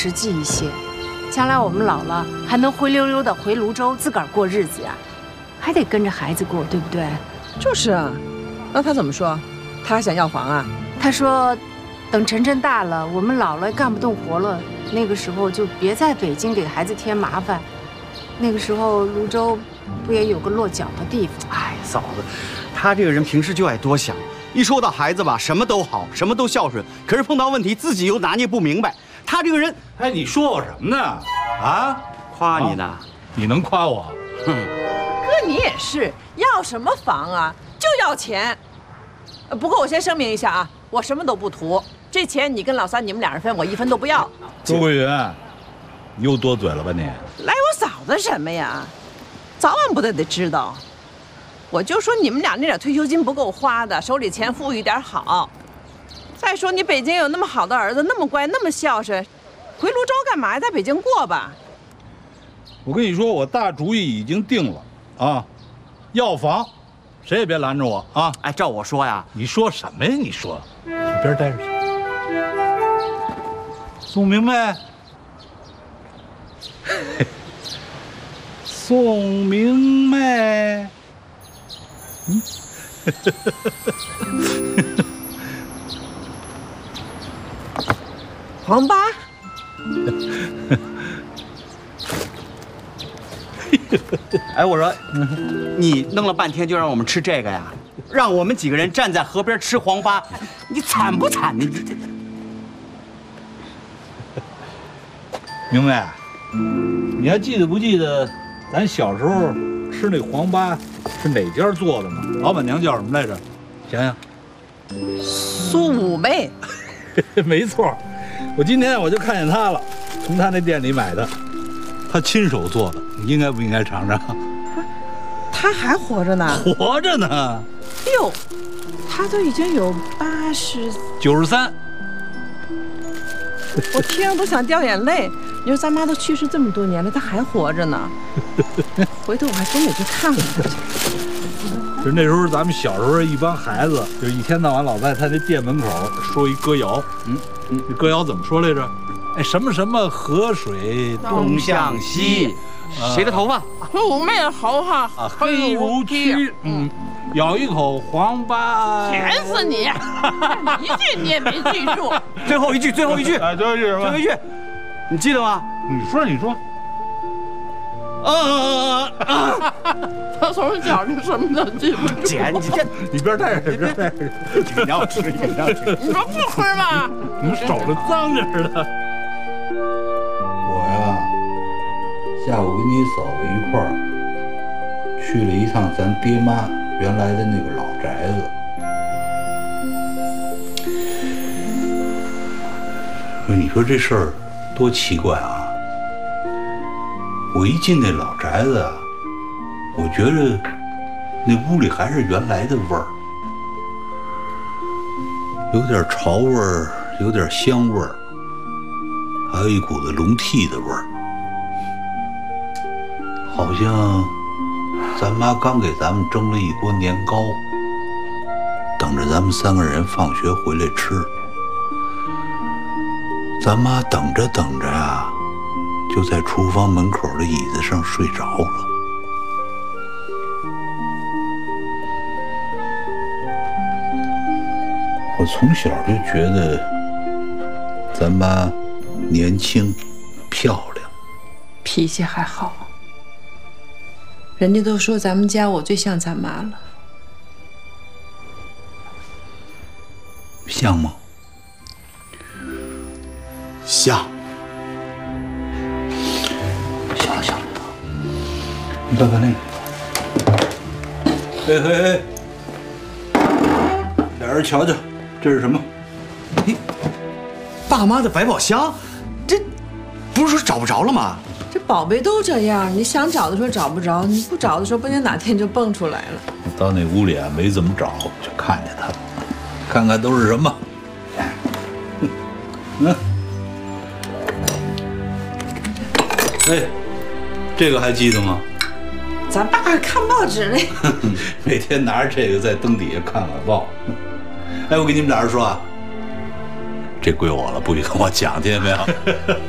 实际一些，将来我们老了还能灰溜溜的回泸州自个儿过日子呀，还得跟着孩子过，对不对？ 就是啊，那他怎么说？他还想要房啊？ 他说，等晨晨大了，我们老了干不动活了，那个时候就别在北京给孩子添麻烦。那个时候泸州不也有个落脚的地方？ 哎，嫂子，他这个人平时就爱多想，一说到孩子吧，什么都好，什么都孝顺，可是碰到问题自己又拿捏不明白。他这个人， 哎，你说我什么呢？啊， 夸你呢， 你能夸我？ 哼， 哥你也是，要什么房啊？就要钱。不过我先声明一下啊，我什么都不图，这钱你跟老三你们俩人分，我1分都不要。 周桂云，你又多嘴了吧你？ 赖我嫂子什么呀？早晚不得知道。我就说你们俩那点退休金不够花的，手里钱富裕点好。再说你北京有那么好的儿子，那么乖，那么孝顺，回泸州干嘛呀？在北京过吧。 我跟你说，我大主意已经定了啊，要房，谁也别拦着我啊！ 哎，照我说呀， 你说什么呀？你说，一边待着去。宋明白？宋明白。嗯。 黄八。 哎，我说，你弄了半天就让我们吃这个呀？让我们几个人站在河边吃黄粑，你惨不惨呢？ 明白？你还记得不记得咱小时候吃那黄粑是哪家做的吗？老板娘叫什么来着？想想。 苏武呗。 没错，我今天我就看见他了，从他那店里买的，他亲手做的，你应该不应该尝尝？ 他还活着呢？ 活着呢。 哎呦，他都已经有 93。 我听着都想掉眼泪。你说咱妈都去世这么多年了，他还活着呢。回头我还真得去看看他去。 就那时候咱们小时候一帮孩子，就一天到晚老在他那店门口说一歌谣。这歌谣怎么说来着？哎，什么什么河水东向西，谁的头发？ 妩媚的头发黑如漆。咬一口黄粑。 甜死你！一句你也没记住。 最后一句，最后一句。 哎，最后一句什么？ 最后一句，你记得吗？ 你说。 他从小就什么都记不住。 姐， 你边带着，边带着。 你让我吃，你让我吃。 你说不吃吗？ 你手上脏着呢。 我呀，下午跟你嫂子一块儿去了一趟咱爹妈原来的那个老宅子。你说这事儿多奇怪啊！我一进那老宅子啊，我觉着那屋里还是原来的味儿，有点潮味儿，有点香味儿，还有一股子笼屉的味儿，好像咱妈刚给咱们蒸了一锅年糕，等着咱们3个人放学回来吃。咱妈等着等着啊，就在厨房门口的椅子上睡着了。我从小就觉得咱妈年轻漂亮， 脾气还好。人家都说咱们家我最像咱妈了。 像吗？ 像。 像。你看看那个。嘿，俩人瞧瞧，这是什么？ 爸妈的百宝箱，这不是说找不着了吗？ 这宝贝都这样，你想找的时候找不着，你不找的时候，不定哪天就蹦出来了。 我到那屋里啊，没怎么找，就看见他了，看看都是什么。哎，这个还记得吗？ 咱爸看报纸嘞， 每天拿着这个在灯底下看晚报。哎，我跟你们俩人说啊，这归我了，不许跟我讲，听见没有？